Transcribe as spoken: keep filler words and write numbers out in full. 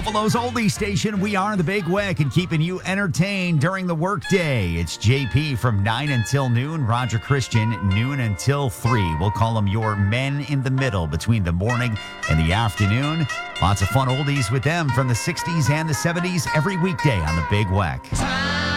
Buffalo's oldie station. We are the Big Weck and keeping you entertained during the workday. It's J P from nine until noon. Roger Christian, noon until three. We'll call them your men in the middle between the morning and the afternoon. Lots of fun oldies with them from the sixties and the seventies every weekday on the Big Weck.